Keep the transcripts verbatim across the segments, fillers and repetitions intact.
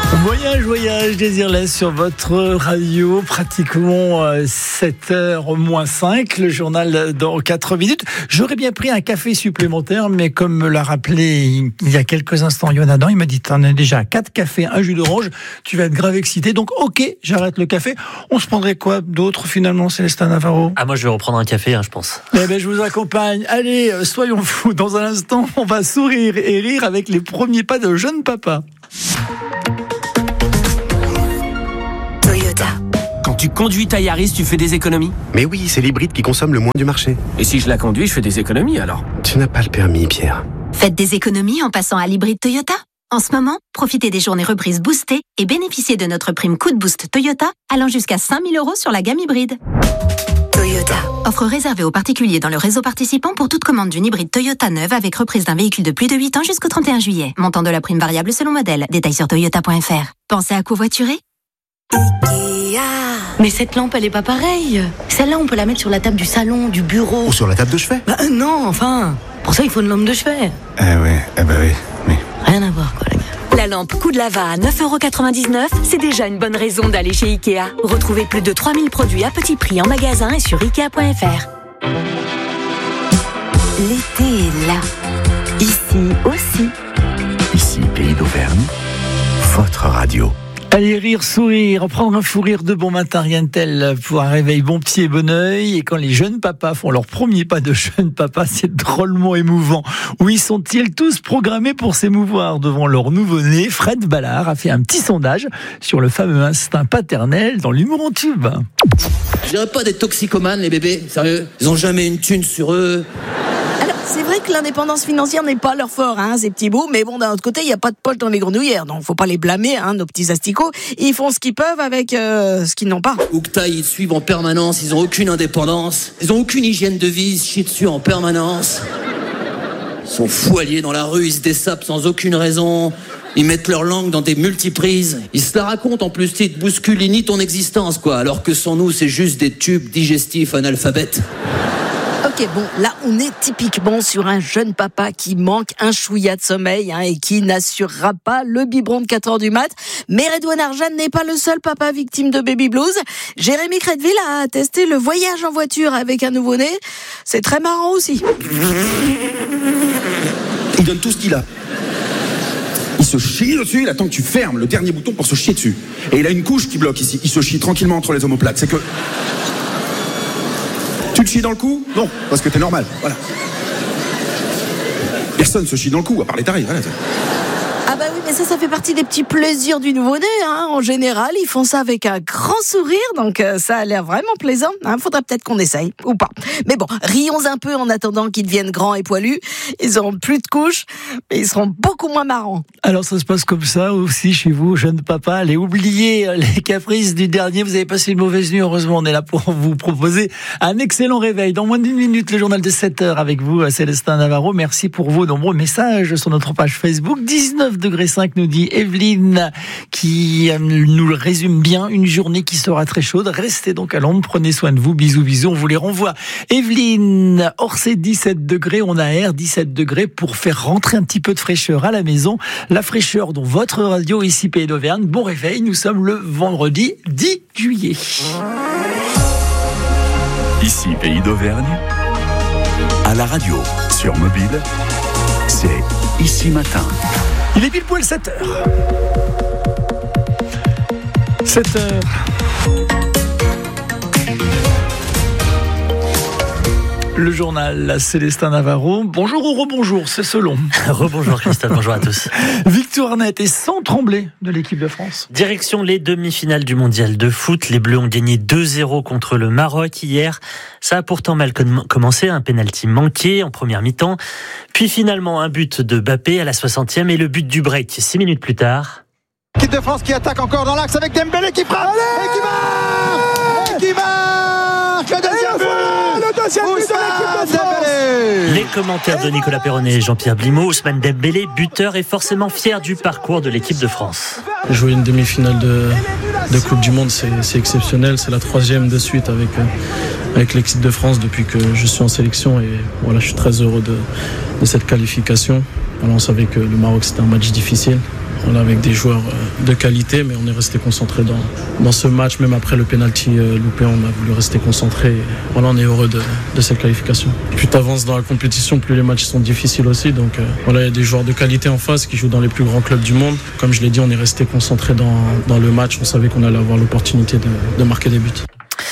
Voyage, voyage, Désirless sur votre radio, pratiquement sept heures moins cinq, le journal dans quatre minutes. J'aurais bien pris un café supplémentaire, mais comme me l'a rappelé il y a quelques instants Yonadan, il m'a dit t'en as déjà quatre cafés, un jus d'orange, tu vas être grave excité, donc ok, j'arrête le café. On se prendrait quoi d'autre finalement, Célestin Navarro? Ah moi je vais reprendre un café, hein, je pense. Eh ben je vous accompagne. Allez, soyons fous. Dans un instant, on va sourire et rire avec les premiers pas de jeune papa. Quand tu conduis ta Yaris, tu fais des économies? Mais oui, c'est l'hybride qui consomme le moins du marché. Et si je la conduis, je fais des économies alors? Tu n'as pas le permis, Pierre. Faites des économies en passant à l'hybride Toyota. En ce moment, profitez des journées reprises boostées et bénéficiez de notre prime coup de boost Toyota allant jusqu'à cinq mille euros sur la gamme hybride. Toyota. Offre réservée aux particuliers dans le réseau participant pour toute commande d'une hybride Toyota neuve avec reprise d'un véhicule de plus de huit ans jusqu'au trente et un juillet. Montant de la prime variable selon modèle. Détails sur toyota point f r. Pensez à covoiturer? Mais cette lampe, elle est pas pareille. Celle-là, on peut la mettre sur la table du salon, du bureau. Ou sur la table de chevet. Bah euh, non, enfin. Pour ça, il faut une lampe de chevet. Eh ouais, eh bah oui, oui. Rien à voir, quoi, les gars. La lampe coup de lava à neuf euros quatre-vingt-dix-neuf, c'est déjà une bonne raison d'aller chez Ikea. Retrouvez plus de trois mille produits à petit prix en magasin et sur ikea point f r. L'été est là. Ici aussi. Ici, Pays d'Auvergne, votre radio. Allez, rire, sourire, prendre un fou rire de bon matin, rien de tel pour un réveil bon pied, bon oeil. Et quand les jeunes papas font leur premier pas de jeunes papas, c'est drôlement émouvant. Où y sont-ils tous programmés pour s'émouvoir devant leur nouveau-né? Fred Ballard a fait un petit sondage sur le fameux instinct paternel dans l'humour en tube. Je dirais pas des toxicomanes, les bébés, sérieux. Ils ont jamais une thune sur eux. C'est vrai que l'indépendance financière n'est pas leur fort, hein, ces petits bouts, mais bon, d'un autre côté, il n'y a pas de poche dans les grenouillères, donc faut pas les blâmer, hein, nos petits asticots. Ils font ce qu'ils peuvent avec euh, ce qu'ils n'ont pas. Oukta, ils suivent en permanence, ils ont aucune indépendance, ils ont aucune hygiène de vie, ils se chient dessus en permanence. Ils sont fous alliés dans la rue, ils se dessapent sans aucune raison, ils mettent leur langue dans des multiprises, ils se la racontent en plus, ils te bousculent, ils nient ton existence, quoi, alors que sans nous, c'est juste des tubes digestifs analphabètes. Ok, bon, là, on est typiquement sur un jeune papa qui manque un chouïa de sommeil, hein, et qui n'assurera pas le biberon de quatre heures du mat. Mais Redouane Arjan n'est pas le seul papa victime de baby blues. Jérémy Crédville a testé le voyage en voiture avec un nouveau-né. C'est très marrant aussi. Il donne tout ce qu'il a. Il se chie dessus, il attend que tu fermes le dernier bouton pour se chier dessus. Et il a une couche qui bloque ici. Il se chie tranquillement entre les omoplates. C'est que... Tu te chies dans le cou? Non, parce que t'es normal, voilà. Personne se chie dans le cou, à part les tarés, voilà. Ah bah oui, mais ça, ça fait partie des petits plaisirs du nouveau-né, hein. En général, ils font ça avec un grand sourire, donc euh, ça a l'air vraiment plaisant, hein. Faudrait peut-être qu'on essaye, ou pas. Mais bon, rions un peu en attendant qu'ils deviennent grands et poilus. Ils auront plus de couches, mais ils seront beaucoup moins marrants. Alors ça se passe comme ça aussi chez vous, jeune papa. Allez, oubliez les caprices du dernier. Vous avez passé une mauvaise nuit. Heureusement, on est là pour vous proposer un excellent réveil. Dans moins d'une minute, le journal de sept heures avec vous, Célestin Navarro. Merci pour vos nombreux messages sur notre page Facebook. dix-neuf degrés cinq nous dit Evelyne, qui nous résume bien une journée qui sera très chaude. Restez donc à l'ombre, prenez soin de vous. Bisous, bisous. On vous les renvoie. Evelyne, Orsay, dix-sept degrés. On a air, dix-sept degrés pour faire rentrer un petit peu de fraîcheur à la maison. La fraîcheur dont votre radio ici Pays d'Auvergne. Bon réveil, nous sommes le vendredi dix juillet. Ici Pays d'Auvergne, à la radio, sur mobile, c'est Ici Matin. Il est pile poil sept heures. sept heures. Le journal Célestin Navarro. Bonjour ou rebonjour, c'est selon. Rebonjour Christophe, bonjour à tous. Victoire nette et sans trembler de l'équipe de France. Direction les demi-finales du mondial de foot. Les Bleus ont gagné deux zéro contre le Maroc hier. Ça a pourtant mal commencé, un pénalty manqué en première mi-temps. Puis finalement un but de Mbappé à la soixantième et le but du break six minutes plus tard. L'équipe de France qui attaque encore dans l'axe avec Dembélé qui frappe. Allez et qui marque et qui marque le deuxième but. Le deuxième but de l'équipe de France. Les commentaires de Nicolas Perronnet et Jean-Pierre Blimaud. Ousmane Dembélé, buteur, est forcément fier du parcours de l'équipe de France. Jouer une demi-finale de, de Coupe du Monde, c'est, c'est exceptionnel. C'est la troisième de suite avec, avec l'équipe de France depuis que je suis en sélection. Et voilà, je suis très heureux de, de cette qualification. Alors on savait que le Maroc, c'était un match difficile. voilà, avec des joueurs de qualité, mais on est resté concentré dans, dans ce match. Même après le penalty loupé, on a voulu rester concentré. Voilà, on est heureux de, de cette qualification. Plus tu avances dans la compétition, plus les matchs sont difficiles aussi. Donc euh, voilà, il y a des joueurs de qualité en face qui jouent dans les plus grands clubs du monde. Comme je l'ai dit, on est resté concentré dans, dans le match. On savait qu'on allait avoir l'opportunité de, de marquer des buts.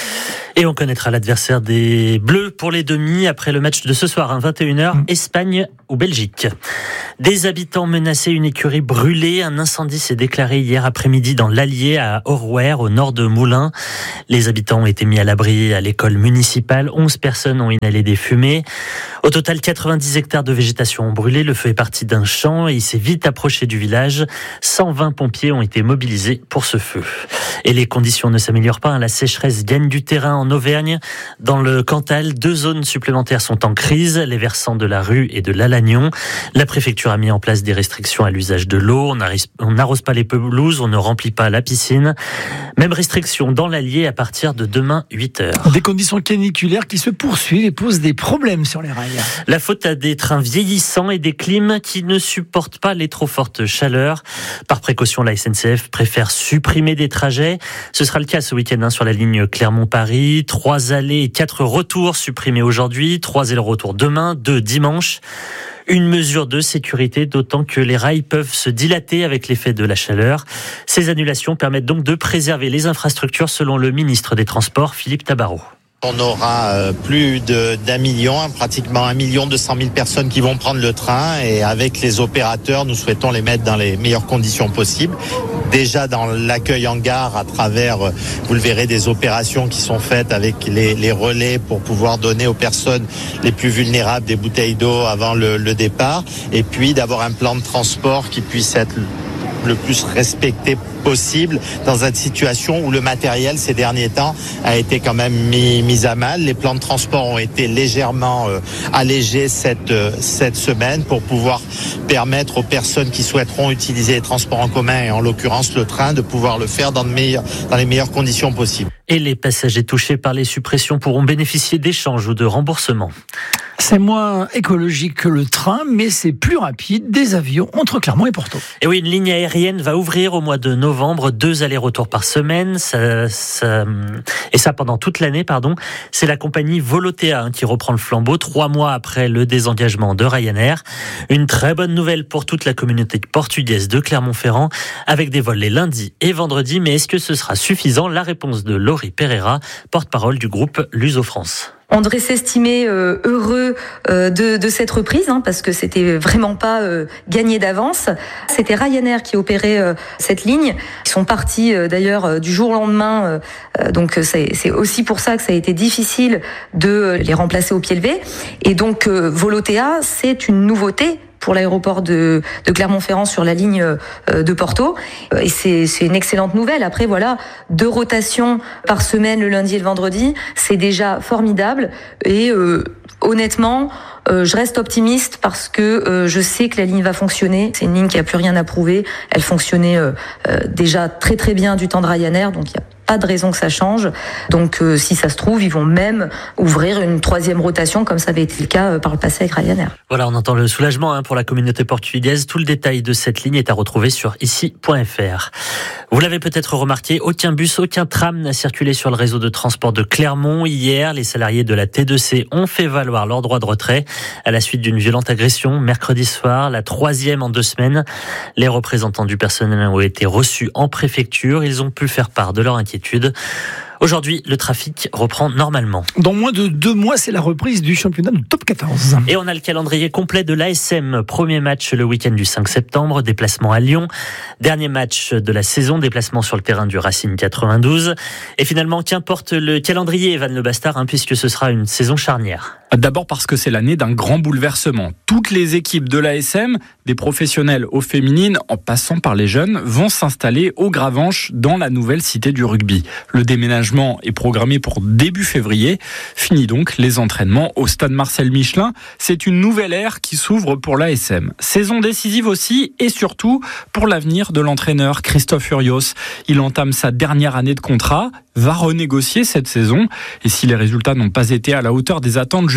Et on connaîtra l'adversaire des Bleus pour les demi après le match de ce soir, hein, vingt et une heures, Espagne ou Belgique. Des habitants menacés, une écurie brûlée. Un incendie s'est déclaré hier après-midi dans l'Allier à Orware, au nord de Moulins. Les habitants ont été mis à l'abri à l'école municipale. onze personnes ont inhalé des fumées. Au total, quatre-vingt-dix hectares de végétation ont brûlé. Le feu est parti d'un champ et il s'est vite approché du village. cent vingt pompiers ont été mobilisés pour ce feu. Et les conditions ne s'améliorent pas. La sécheresse gagne du terrain en Auvergne. Dans le Cantal, deux zones supplémentaires sont en crise, les versants de la Rue et de l'Alagnon. La préfecture a mis en place des restrictions à l'usage de l'eau. On n'arrose pas les pelouses, on ne remplit pas la piscine. Même restriction dans l'Allier à partir de demain huit heures. Des conditions caniculaires qui se poursuivent et posent des problèmes sur les rails. La faute à des trains vieillissants et des clims qui ne supportent pas les trop fortes chaleurs. Par précaution, la S N C F préfère supprimer des trajets. Ce sera le cas ce week-end hein, sur la ligne Clermont-Paris. Trois allées et quatre retours supprimés aujourd'hui. Trois allers-retours demain, deux dimanche. Une mesure de sécurité, d'autant que les rails peuvent se dilater avec l'effet de la chaleur. Ces annulations permettent donc de préserver les infrastructures, selon le ministre des Transports, Philippe Tabarot. On aura plus de, d'un million, pratiquement un million deux cent mille personnes qui vont prendre le train, et avec les opérateurs, nous souhaitons les mettre dans les meilleures conditions possibles. Déjà dans l'accueil en gare, à travers, vous le verrez, des opérations qui sont faites avec les, les relais pour pouvoir donner aux personnes les plus vulnérables des bouteilles d'eau avant le, le départ, et puis d'avoir un plan de transport qui puisse être le plus respecté possible dans une situation où le matériel ces derniers temps a été quand même mis, mis à mal. Les plans de transport ont été légèrement euh, allégés cette, euh, cette semaine pour pouvoir permettre aux personnes qui souhaiteront utiliser les transports en commun, et en l'occurrence le train, de pouvoir le faire dans, de meilleures, dans les meilleures conditions possibles. Et les passagers touchés par les suppressions pourront bénéficier d'échanges ou de remboursements. C'est moins écologique que le train, mais c'est plus rapide, des avions entre Clermont et Porto. Et oui, une ligne aérienne va ouvrir au mois de novembre, deux allers-retours par semaine, ça, ça, et ça pendant toute l'année, pardon. C'est la compagnie Volotea hein, qui reprend le flambeau, trois mois après le désengagement de Ryanair. Une très bonne nouvelle pour toute la communauté portugaise de Clermont-Ferrand, avec des vols les lundis et vendredis. Mais est-ce que ce sera suffisant ? La réponse de Laurie Pereira, porte-parole du groupe Luso France. On devrait s'estimer euh, heureux euh, de, de cette reprise, hein, parce que c'était vraiment pas euh, gagné d'avance. C'était Ryanair qui opérait euh, cette ligne. Ils sont partis euh, d'ailleurs euh, du jour au lendemain, euh, donc c'est, c'est aussi pour ça que ça a été difficile de euh, les remplacer au pied levé. Et donc euh, Volotea, c'est une nouveauté pour l'aéroport de, de Clermont-Ferrand sur la ligne euh, de Porto. Et c'est, c'est une excellente nouvelle. Après, voilà, deux rotations par semaine, le lundi et le vendredi, c'est déjà formidable. Et euh, honnêtement, euh, je reste optimiste parce que euh, je sais que la ligne va fonctionner. C'est une ligne qui a plus rien à prouver. Elle fonctionnait euh, euh, déjà très très bien du temps de Ryanair, donc il y a pas de raison que ça change. Donc euh, si ça se trouve, ils vont même ouvrir une troisième rotation comme ça avait été le cas euh, par le passé avec Ryanair. Voilà, on entend le soulagement hein, pour la communauté portugaise. Tout le détail de cette ligne est à retrouver sur ici point f r. Vous l'avez peut-être remarqué, aucun bus, aucun tram n'a circulé sur le réseau de transport de Clermont. Hier, les salariés de la T deux C ont fait valoir leur droit de retrait à la suite d'une violente agression mercredi soir, la troisième en deux semaines. Les représentants du personnel ont été reçus en préfecture. Ils ont pu faire part de leur inquiétude. Aujourd'hui, le trafic reprend normalement. Dans moins de deux mois, c'est la reprise du championnat de top quatorze. Et on a le calendrier complet de l'A S M. Premier match le week-end du cinq septembre, déplacement à Lyon. Dernier match de la saison, déplacement sur le terrain du Racing quatre-vingt-douze. Et finalement, qu'importe le calendrier, Evan Le Bastard, hein, puisque ce sera une saison charnière. D'abord parce que c'est l'année d'un grand bouleversement. Toutes les équipes de l'A S M, des professionnels aux féminines, en passant par les jeunes, vont s'installer au Gravenche dans la nouvelle cité du rugby. Le déménagement est programmé pour début février. Fini donc les entraînements au stade Marcel Michelin. C'est une nouvelle ère qui s'ouvre pour l'A S M. Saison décisive aussi et surtout pour l'avenir de l'entraîneur Christophe Furios. Il entame sa dernière année de contrat, va renégocier cette saison. Et si les résultats n'ont pas été à la hauteur des attentes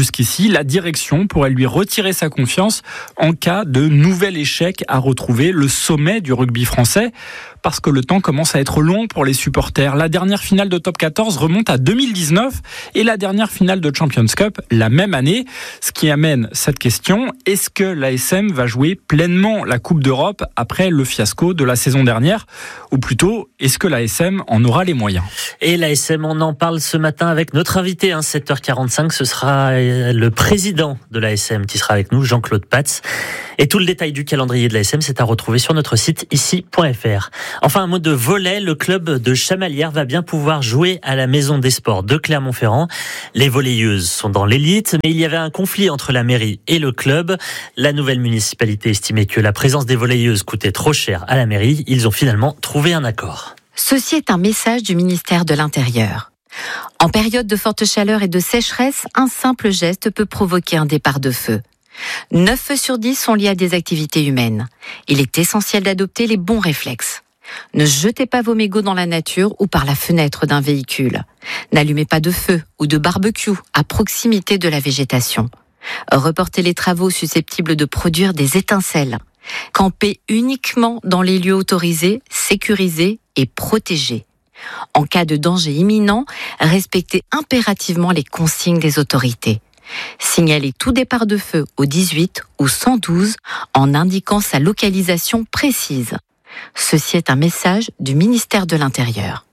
jusqu'ici, la direction pourrait lui retirer sa confiance en cas de nouvel échec à retrouver le sommet du rugby français. Parce que le temps commence à être long pour les supporters. La dernière finale de Top quatorze remonte à deux mille dix-neuf et la dernière finale de Champions Cup la même année. Ce qui amène cette question, est-ce que l'A S M va jouer pleinement la Coupe d'Europe après le fiasco de la saison dernière ? Ou plutôt, est-ce que l'A S M en aura les moyens ? Et l'A S M, on en parle ce matin avec notre invité, hein, sept heures quarante-cinq. Ce sera le président de l'A S M qui sera avec nous, Jean-Claude Patz. Et tout le détail du calendrier de l'A S M, c'est à retrouver sur notre site ici point f r. Enfin, un mot de volley, le club de Chamalières va bien pouvoir jouer à la Maison des Sports de Clermont-Ferrand. Les volleyeuses sont dans l'élite, mais il y avait un conflit entre la mairie et le club. La nouvelle municipalité estimait que la présence des volleyeuses coûtait trop cher à la mairie. Ils ont finalement trouvé un accord. Ceci est un message du ministère de l'Intérieur. En période de forte chaleur et de sécheresse, un simple geste peut provoquer un départ de feu. neuf feux sur dix sont liés à des activités humaines. Il est essentiel d'adopter les bons réflexes. Ne jetez pas vos mégots dans la nature ou par la fenêtre d'un véhicule. N'allumez pas de feu ou de barbecue à proximité de la végétation. Reportez les travaux susceptibles de produire des étincelles. Campez uniquement dans les lieux autorisés, sécurisés et protégés. En cas de danger imminent, respectez impérativement les consignes des autorités. Signalez tout départ de feu au dix-huit ou cent douze en indiquant sa localisation précise. Ceci est un message du ministère de l'Intérieur.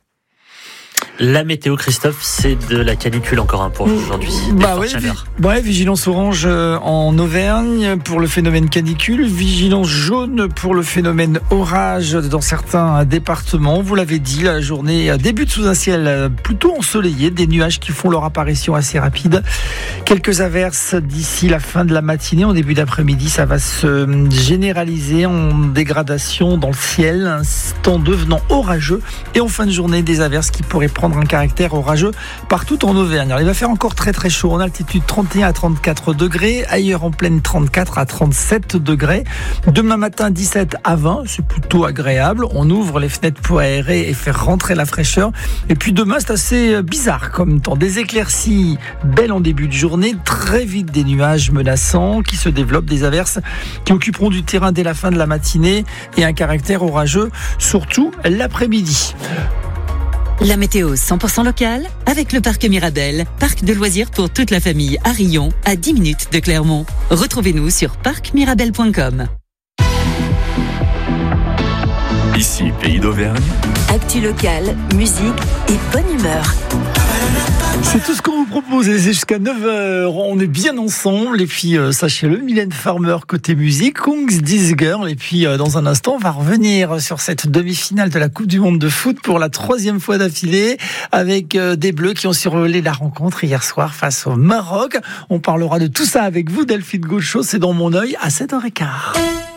La météo, Christophe, c'est de la canicule encore un pour aujourd'hui. Bah oui, vi- ouais, vigilance orange en Auvergne pour le phénomène canicule, vigilance jaune pour le phénomène orage dans certains départements. Vous l'avez dit, la journée débute sous un ciel plutôt ensoleillé, des nuages qui font leur apparition assez rapide. Quelques averses d'ici la fin de la matinée, en début d'après-midi, ça va se généraliser en dégradation dans le ciel, temps devenant orageux. Et en fin de journée, des averses qui pourraient prendre un caractère orageux partout en Auvergne. Alors, il va faire encore très très chaud en altitude, trente et un à trente-quatre degrés, ailleurs en plaine trente-quatre à trente-sept degrés. Demain matin dix-sept à vingt, c'est plutôt agréable. On ouvre les fenêtres pour aérer et faire rentrer la fraîcheur. Et puis demain, c'est assez bizarre comme temps. Des éclaircies belles en début de journée, très vite des nuages menaçants qui se développent, des averses qui occuperont du terrain dès la fin de la matinée et un caractère orageux surtout l'après-midi. La météo cent pour cent locale avec le parc Mirabel, parc de loisirs pour toute la famille à Rion, à dix minutes de Clermont. Retrouvez-nous sur parc mirabel point com. Ici, Pays d'Auvergne. Actu locale, musique et bonne humeur. C'est tout ce qu'on vous propose, c'est jusqu'à neuf heures, on est bien ensemble, et puis euh, sachez-le, Mylène Farmer côté musique, Kungs This Girl, et puis euh, dans un instant on va revenir sur cette demi-finale de la Coupe du Monde de foot pour la troisième fois d'affilée, avec euh, des Bleus qui ont survolé la rencontre hier soir face au Maroc. On parlera de tout ça avec vous, Delphine Gaucho, c'est dans mon œil à sept heures quinze.